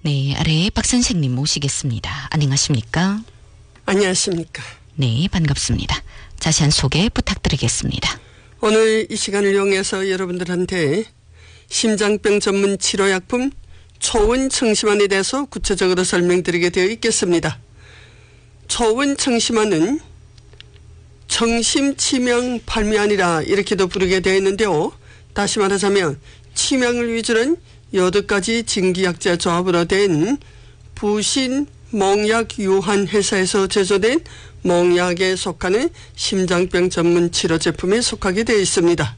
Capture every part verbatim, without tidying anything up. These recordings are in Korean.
네, 아래에 박 선생님 모시겠습니다. 안녕하십니까? 안녕하십니까? 네, 반갑습니다. 자세한 소개 부탁드리겠습니다. 오늘 이 시간을 이용해서 여러분들한테 심장병 전문 치료약품 초운청심환에 대해서 구체적으로 설명드리게 되어 있겠습니다. 초운청심환은 청심치명팔미환이라 이렇게도 부르게 되어 있는데요. 다시 말하자면 치명을 위주로 한 여덟 가지 진기약재 조합으로 된 부신 몽약 유한 회사에서 제조된 몽약에 속하는 심장병 전문 치료 제품에 속하게 되어 있습니다.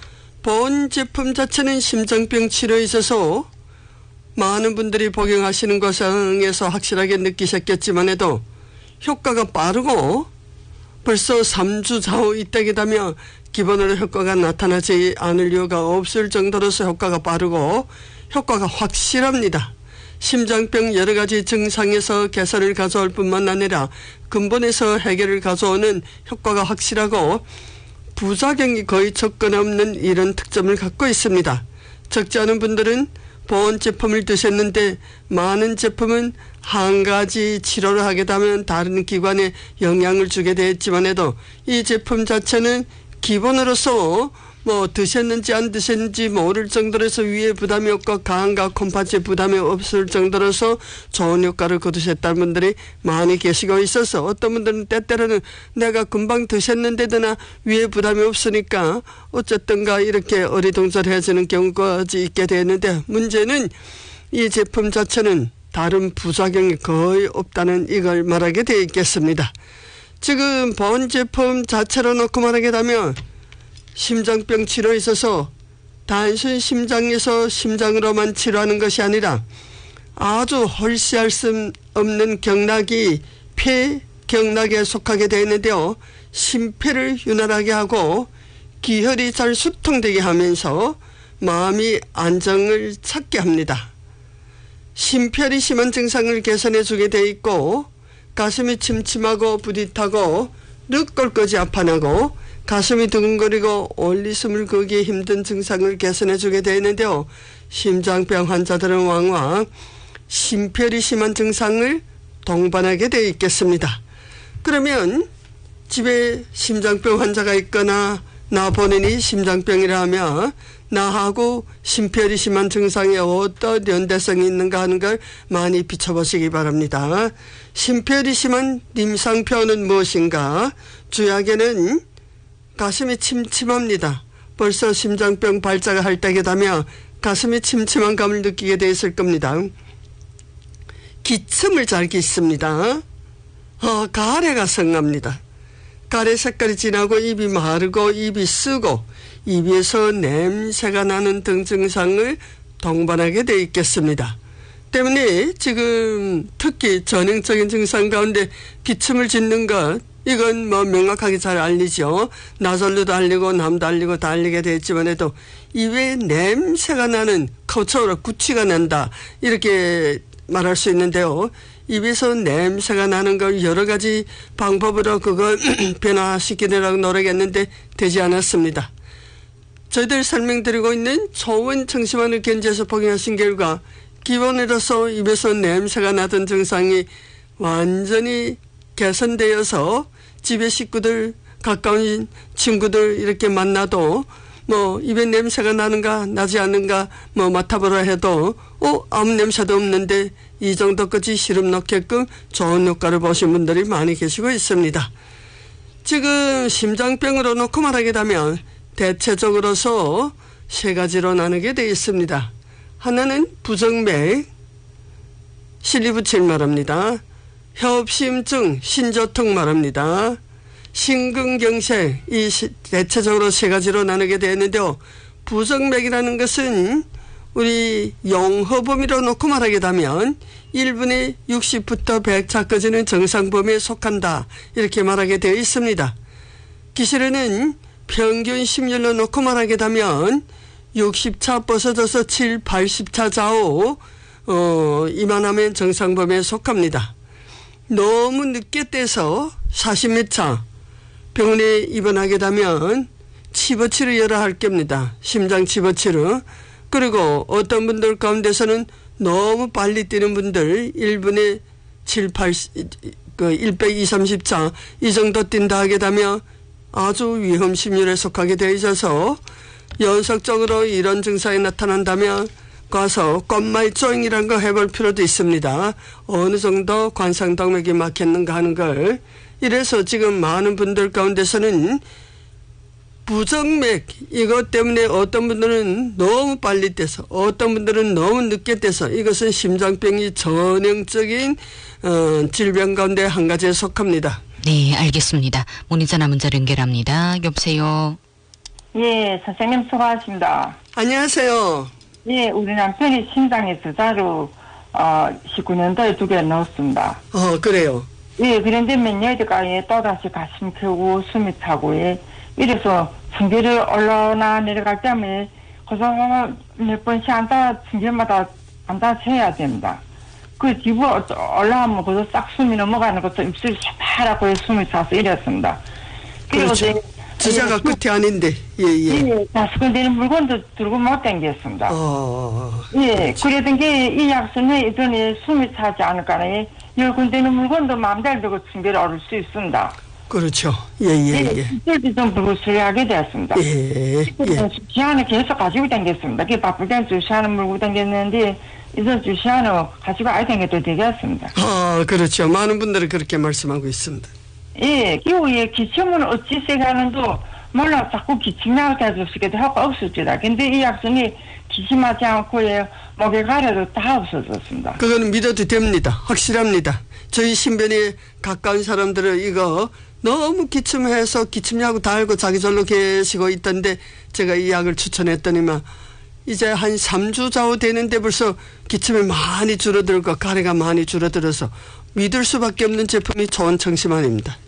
본 제품 자체는 심장병 치료에 있어서 많은 분들이 복용하시는 과정에서 확실하게 느끼셨겠지만 해도 효과가 빠르고 벌써 삼 주 좌우 있다기다며 기본으로 효과가 나타나지 않을 이유가 없을 정도로서 효과가 빠르고 효과가 확실합니다. 심장병 여러 가지 증상에서 개선을 가져올 뿐만 아니라 근본에서 해결을 가져오는 효과가 확실하고 부작용이 거의 접근 없는 이런 특점을 갖고 있습니다. 적지 않은 분들은 본 제품을 드셨는데 많은 제품은 한 가지 치료를 하게 되면 다른 기관에 영향을 주게 되었지만 해도 이 제품 자체는 기본으로서 뭐 드셨는지 안 드셨는지 모를 정도로서 위에 부담이 없고 간과 콩팥에 부담이 없을 정도로서 좋은 효과를 거두셨다는 분들이 많이 계시고 있어서 어떤 분들은 때때로는 내가 금방 드셨는데도나 위에 부담이 없으니까 어쨌든가 이렇게 어리둥절해지는 경우가 있게 되었는데 문제는 이 제품 자체는 다른 부작용이 거의 없다는 이걸 말하게 되어 있겠습니다. 지금 본 제품 자체로 놓고 말하게 되면 심장병 치료에 있어서 단순 심장에서 심장으로만 치료하는 것이 아니라 아주 홀씨할 수 없는 경락이 폐 경락에 속하게 되어 있는데요. 심폐를 윤활하게 하고 기혈이 잘 수통되게 하면서 마음이 안정을 찾게 합니다. 심폐이 심한 증상을 개선해 주게 되어 있고 가슴이 침침하고 부릿하고 늑골까지 아파나고 가슴이 두근거리고 올리숨을 거기 힘든 증상을 개선해 주게 되어 있는데요. 심장병 환자들은 왕왕 심폐이 심한 증상을 동반하게 되어 있겠습니다. 그러면 집에 심장병 환자가 있거나 나 본인이 심장병이라 하면 나하고 심폐이 심한 증상에 어떤 연대성이 있는가 하는 걸 많이 비춰보시기 바랍니다. 심폐이 심한 임상표는 무엇인가? 주약에는 가슴이 침침합니다. 벌써 심장병 발작을 할 때이다며 가슴이 침침한 감을 느끼게 돼 있을 겁니다. 기침을 잘 깃습니다. 어, 가래가 성납니다. 가래 색깔이 진하고 입이 마르고 입이 쓰고 입에서 냄새가 나는 등 증상을 동반하게 되어 있겠습니다. 때문에 지금 특히 전형적인 증상 가운데 기침을 짓는 것 이건 뭐 명확하게 잘 알리죠. 나절로도 알리고 남도 알리고 다 알리게 되었지만 해도 입에 냄새가 나는 거쳐오라 구취가 난다 이렇게 말할 수 있는데요. 입에서 냄새가 나는 걸 여러 가지 방법으로 그걸 변화시키느라고 노력했는데 되지 않았습니다. 저희들 설명드리고 있는 초운청심환을 견지해서 복용하신 결과 기본으로서 입에서 냄새가 나던 증상이 완전히 개선되어서 집에 식구들 가까운 친구들 이렇게 만나도 뭐 입에 냄새가 나는가 나지 않는가 뭐 맡아보라 해도 어 아무 냄새도 없는데 이 정도까지 시름 넣게끔 좋은 효과를 보신 분들이 많이 계시고 있습니다. 지금 심장병으로 놓고 말하게 되면 대체적으로서 세 가지로 나누게 되어 있습니다. 하나는 부정맥, 실리부칠 말합니다. 협심증, 신조통 말합니다. 심근경색, 이 대체적으로 세 가지로 나누게 되었는데요. 부정맥이라는 것은 우리 용허범위로 놓고 말하게 되면 일 분에 육십부터 백 차까지는 정상 범위에 속한다. 이렇게 말하게 되어 있습니다. 기실에는 평균 심률로 놓고 말하게 되면 육십 차 벗어져서 칠, 팔십 차 좌우 어, 이만하면 정상 범위에 속합니다. 너무 늦게 떼서 사십 몇 차 병원에 입원하게 되면 치버치를 열어야 할 겁니다. 심장 치버치를. 그리고 어떤 분들 가운데서는 너무 빨리 뛰는 분들 일 분에 칠, 팔, 그 일 백 이십, 삼십 차 이 정도 뛴다 하게 되면 아주 위험 심률에 속하게 되어 있어서 연속적으로 이런 증상이 나타난다면 가서 껌마이조잉이라는 거 해볼 필요도 있습니다. 어느 정도 관상동맥이 막혔는가 하는 걸. 이래서 지금 많은 분들 가운데서는 부정맥 이것 때문에 어떤 분들은 너무 빨리 떼서 어떤 분들은 너무 늦게 떼서 이것은 심장병이 전형적인 어, 질병 가운데 한 가지에 속합니다. 네, 알겠습니다. 모니터 남은 자를 연결합니다. 여보세요. 예, 선생님 수고하십니다. 안녕하세요. 예, 우리 남편이 심장에 저자로 어, 십구 년도에 두 개 넣었습니다. 어, 그래요. 예, 그런데 몇 년째가 예, 또다시 가슴 펴고 숨이 차고 예, 이래서 층계를 올라나 내려갈 때면 그래서 몇 번씩 앉아 층계마다 앉아서 해야 됩니다. 그 뒤로 올라가면 그래서 싹 숨이 넘어가는 것도 입술이 새파랗고 숨이 차서 이랬습니다. 그렇죠. 주자가 예, 끝이 아닌데, 예, 예. 예, 자수건되는 물건도 들고 못 당겼습니다. 어. 예, 그러던 게 이 약선에 이전에 숨이 차지 않을까네. 열군되는 물건도 마음대로 들고 층계를 오를 수 있습니다. 그렇죠. 예, 예, 예. 입술도 좀 불구스레하게 되었습니다. 예, 예. 주시안을 계속 가지고 다녔습니다. 그 바쁠 때는 주시안을 물고 다녔는데, 이제 주시안을 가지고 아예 다녀도 되겠습니다. 아, 그렇죠. 많은 분들이 그렇게 말씀하고 있습니다. 예, 기후에 기침은 어찌 세가는도 몰라 자꾸 기침나게 해주시기도 하고 없어지다. 근데 이 약선이 기침하지 않고 예, 목에 가려도 다 없어졌습니다. 그거는 믿어도 됩니다. 확실합니다. 저희 신변에 가까운 사람들은 이거 너무 기침해서 기침약을 다 알고 자기 절로 계시고 있던데 제가 이 약을 추천했더니만 이제 한 삼 주 좌우 되는데 벌써 기침이 많이 줄어들고 가래가 많이 줄어들어서 믿을 수밖에 없는 제품이 좋은 청심환입니다.